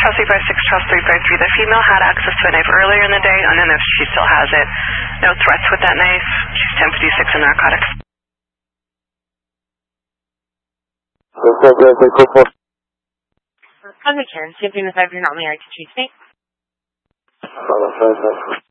Cross 356, Cross 353. The female had access to a knife earlier in the day. I don't know if she still has it. No threats with that knife. She's 1056 in narcotics. On the turn, skipping the 5, you're not only right to treat me.